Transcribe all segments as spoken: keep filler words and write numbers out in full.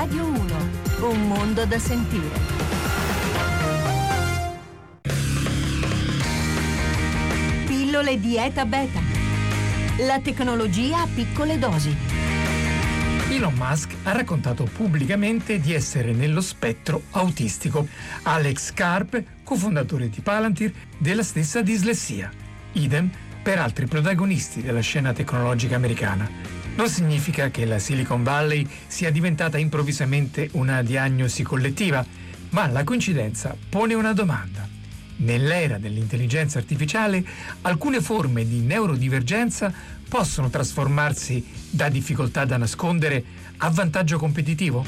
Radio uno, un mondo da sentire. Pillole Dieta Beta. La tecnologia a piccole dosi. Elon Musk ha raccontato pubblicamente di essere nello spettro autistico. Alex Karp, cofondatore di Palantir, della stessa dislessia. Idem per altri protagonisti della scena tecnologica americana. Non significa che la Silicon Valley sia diventata improvvisamente una diagnosi collettiva, ma la coincidenza pone una domanda. Nell'era dell'intelligenza artificiale, alcune forme di neurodivergenza possono trasformarsi da difficoltà da nascondere a vantaggio competitivo?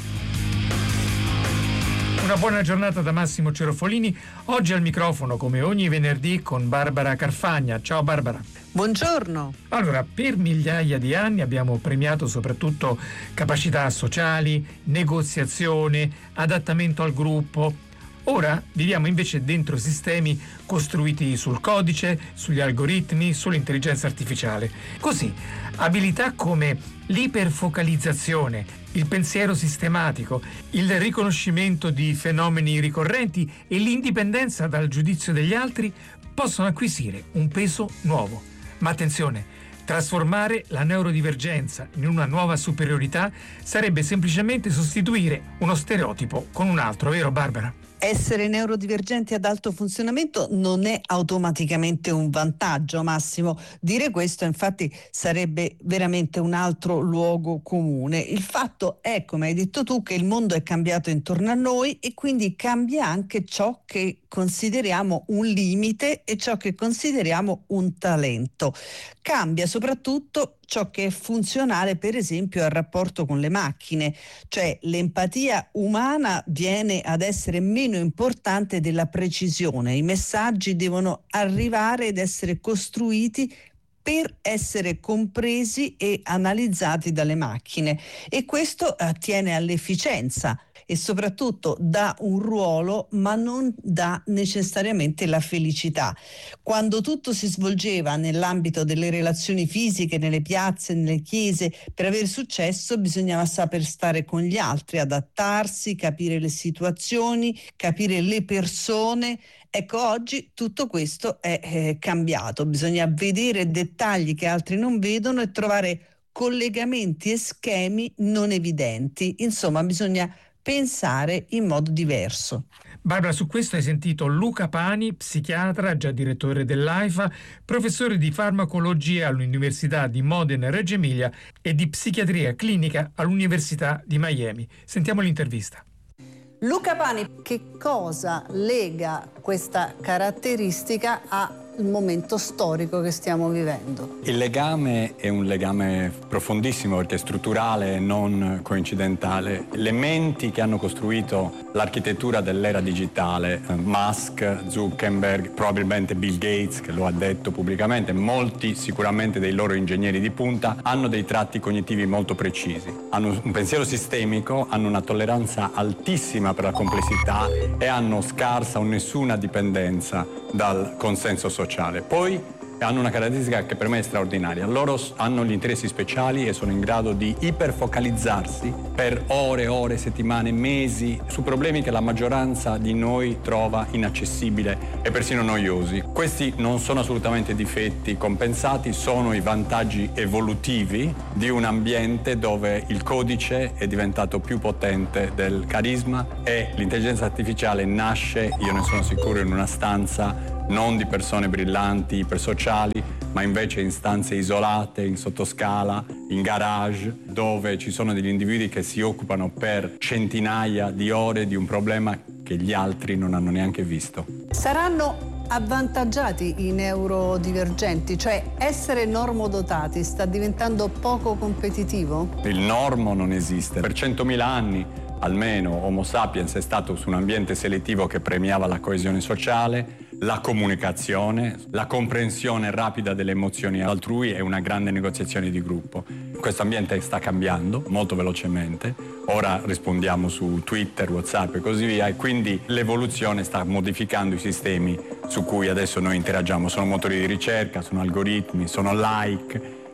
Una buona giornata da Massimo Cerofolini, oggi al microfono come ogni venerdì con Barbara Carfagna. Ciao Barbara. Buongiorno. Allora, per migliaia di anni abbiamo premiato soprattutto capacità sociali, negoziazione, adattamento al gruppo. Ora viviamo invece dentro sistemi costruiti sul codice, sugli algoritmi, sull'intelligenza artificiale. Così, abilità come l'iperfocalizzazione, il pensiero sistematico, il riconoscimento di fenomeni ricorrenti e l'indipendenza dal giudizio degli altri possono acquisire un peso nuovo. Ma attenzione, trasformare la neurodivergenza in una nuova superiorità sarebbe semplicemente sostituire uno stereotipo con un altro, vero Barbara? Essere neurodivergenti ad alto funzionamento non è automaticamente un vantaggio, Massimo. Dire questo infatti sarebbe veramente un altro luogo comune. Il fatto è, come hai detto tu, che il mondo è cambiato intorno a noi e quindi cambia anche ciò che consideriamo un limite e ciò che consideriamo un talento. Cambia soprattutto ciò che è funzionale, per esempio, al rapporto con le macchine, cioè l'empatia umana viene ad essere meno importante della precisione. I messaggi devono arrivare ed essere costruiti per essere compresi e analizzati dalle macchine, e questo attiene all'efficienza e soprattutto dà un ruolo, ma non dà necessariamente la felicità. Quando tutto si svolgeva nell'ambito delle relazioni fisiche, nelle piazze, nelle chiese, per avere successo bisognava saper stare con gli altri, adattarsi, capire le situazioni, capire le persone. Ecco, oggi tutto questo è eh, cambiato, bisogna vedere dettagli che altri non vedono e trovare collegamenti e schemi non evidenti. Insomma, bisogna pensare in modo diverso. Barbara, su questo hai sentito Luca Pani, psichiatra, già direttore dell'AIFA, professore di farmacologia all'Università di Modena e Reggio Emilia e di psichiatria clinica all'Università di Miami. Sentiamo l'intervista. Luca Pani, che cosa lega questa caratteristica al momento storico che stiamo vivendo? Il legame è un legame profondissimo perché è strutturale e non coincidentale. Le menti che hanno costruito l'architettura dell'era digitale, Musk, Zuckerberg, probabilmente Bill Gates, che lo ha detto pubblicamente, molti sicuramente dei loro ingegneri di punta, hanno dei tratti cognitivi molto precisi. Hanno un pensiero sistemico, hanno una tolleranza altissima per la complessità e hanno scarsa o nessuna dipendenza dal consenso sociale. Poi hanno una caratteristica che per me è straordinaria. Loro hanno gli interessi speciali e sono in grado di iperfocalizzarsi per ore, ore, settimane, mesi su problemi che la maggioranza di noi trova inaccessibili e persino noiosi. Questi non sono assolutamente difetti compensati, sono i vantaggi evolutivi di un ambiente dove il codice è diventato più potente del carisma e l'intelligenza artificiale nasce, io ne sono sicuro, in una stanza non di persone brillanti, ipersociali, ma invece in stanze isolate, in sottoscala, in garage, dove ci sono degli individui che si occupano per centinaia di ore di un problema che gli altri non hanno neanche visto. Saranno avvantaggiati i neurodivergenti, cioè essere normodotati sta diventando poco competitivo? Il normo non esiste. Per centomila anni almeno Homo sapiens è stato su un ambiente selettivo che premiava la coesione sociale, la comunicazione, la comprensione rapida delle emozioni altrui e una grande negoziazione di gruppo. Questo ambiente sta cambiando molto velocemente, ora rispondiamo su Twitter, WhatsApp e così via, e quindi l'evoluzione sta modificando i sistemi su cui adesso noi interagiamo. Sono motori di ricerca, sono algoritmi, sono like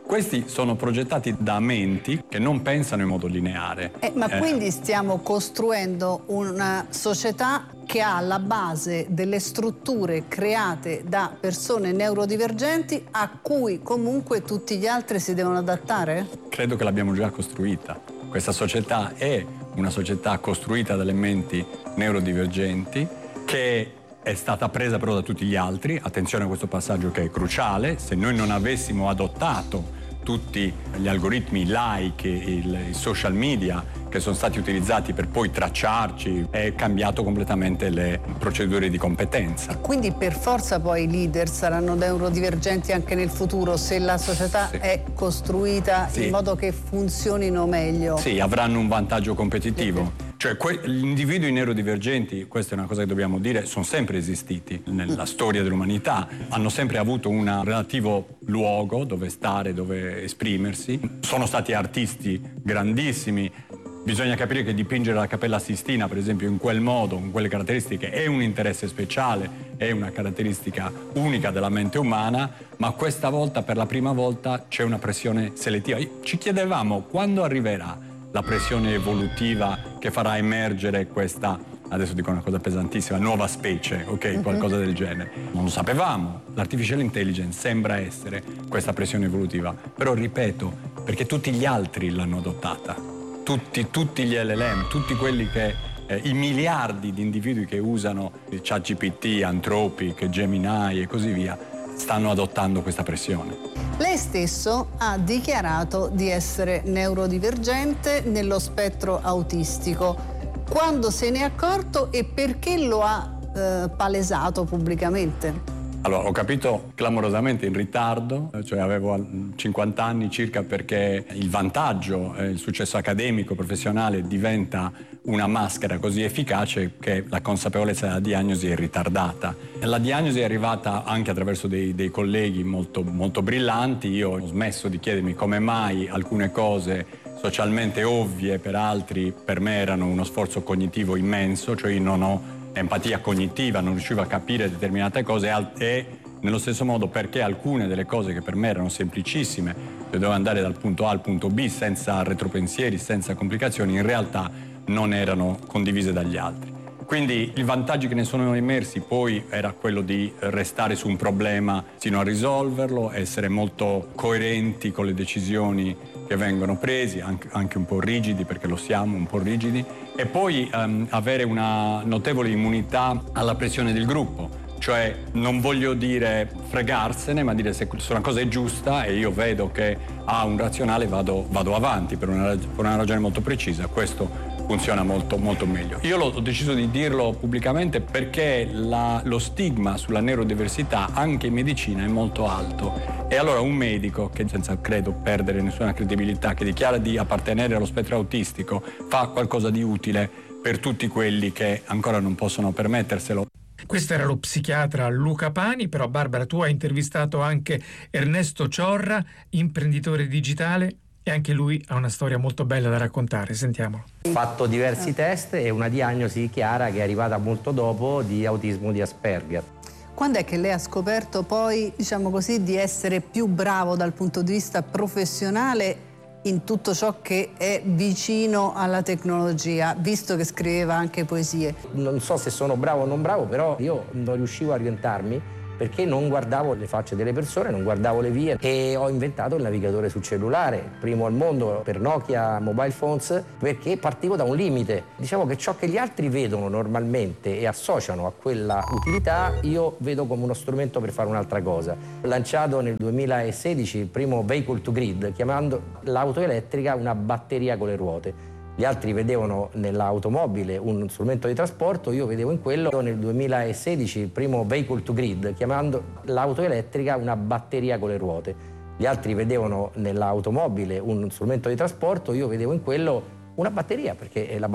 Questi sono progettati da menti che non pensano in modo lineare. Eh, ma Eh, quindi stiamo costruendo una società che ha alla base delle strutture create da persone neurodivergenti a cui comunque tutti gli altri si devono adattare? Credo che l'abbiamo già costruita. Questa società è una società costruita dalle menti neurodivergenti che è stata presa però da tutti gli altri. Attenzione a questo passaggio che è cruciale. Se noi non avessimo adottato tutti gli algoritmi like, il, i social media che sono stati utilizzati per poi tracciarci, è cambiato completamente le procedure di competenza. Quindi per forza poi i leader saranno neurodivergenti anche nel futuro se la società Sì. è costruita Sì. in modo che funzionino meglio. Sì, avranno un vantaggio competitivo. Cioè, que- gli individui neurodivergenti, questa è una cosa che dobbiamo dire, sono sempre esistiti nella storia dell'umanità, hanno sempre avuto un relativo luogo dove stare, dove esprimersi. Sono stati artisti grandissimi. Bisogna capire che dipingere la Cappella Sistina, per esempio, in quel modo, con quelle caratteristiche, è un interesse speciale, è una caratteristica unica della mente umana, ma questa volta, per la prima volta, c'è una pressione selettiva. Ci chiedevamo quando arriverà la pressione evolutiva che farà emergere questa, adesso dico una cosa pesantissima, nuova specie, ok, qualcosa del genere. Non lo sapevamo, l'artificial intelligence sembra essere questa pressione evolutiva, però ripeto, perché tutti gli altri l'hanno adottata, tutti, tutti gli L L M, tutti quelli che, eh, i miliardi di individui che usano ChatGPT, Anthropic, Gemini e così via, stanno adottando questa pressione. Lei stesso ha dichiarato di essere neurodivergente nello spettro autistico. Quando se ne è accorto e perché lo ha eh, palesato pubblicamente? Allora, ho capito clamorosamente in ritardo, cioè avevo cinquanta anni circa, perché il vantaggio, eh, il successo accademico, professionale diventa una maschera così efficace che la consapevolezza della diagnosi è ritardata. La diagnosi è arrivata anche attraverso dei, dei colleghi molto, molto brillanti. Io ho smesso di chiedermi come mai alcune cose socialmente ovvie per altri per me erano uno sforzo cognitivo immenso, cioè io non ho empatia cognitiva, non riuscivo a capire determinate cose e nello stesso modo perché alcune delle cose che per me erano semplicissime, dovevo andare dal punto A al punto B senza retropensieri, senza complicazioni, in realtà non erano condivise dagli altri. Quindi i vantaggi che ne sono emersi poi era quello di restare su un problema sino a risolverlo, essere molto coerenti con le decisioni che vengono presi, anche, anche un po' rigidi, perché lo siamo, un po' rigidi, e poi um, avere una notevole immunità alla pressione del gruppo. Cioè non voglio dire fregarsene, ma dire se una cosa è giusta e io vedo che ha un razionale vado, vado avanti per una, per una ragione molto precisa. Questo funziona molto, molto meglio. Io ho deciso di dirlo pubblicamente perché la, lo stigma sulla neurodiversità anche in medicina è molto alto. E allora un medico, che senza credo perdere nessuna credibilità, che dichiara di appartenere allo spettro autistico, fa qualcosa di utile per tutti quelli che ancora non possono permetterselo. Questo era lo psichiatra Luca Pani, però Barbara, tu hai intervistato anche Ernesto Ciorra, imprenditore digitale, e anche lui ha una storia molto bella da raccontare. Sentiamolo. Ho fatto diversi test e una diagnosi chiara che è arrivata molto dopo di autismo di Asperger. Quando è che lei ha scoperto poi, diciamo così, di essere più bravo dal punto di vista professionale in tutto ciò che è vicino alla tecnologia, visto che scriveva anche poesie? Non so se sono bravo o non bravo, però io non riuscivo a orientarmi perché non guardavo le facce delle persone, non guardavo le vie, e ho inventato il navigatore sul cellulare, primo al mondo per Nokia Mobile Phones, perché partivo da un limite. Diciamo che ciò che gli altri vedono normalmente e associano a quella utilità, io vedo come uno strumento per fare un'altra cosa. Ho lanciato nel duemilasedici il primo vehicle to grid, chiamando l'auto elettrica una batteria con le ruote. Gli altri vedevano nell'automobile un strumento di trasporto, io vedevo in quello nel duemilasedici il primo vehicle to grid, chiamando l'auto elettrica una batteria con le ruote. Gli altri vedevano nell'automobile un strumento di trasporto, io vedevo in quello una batteria, perché la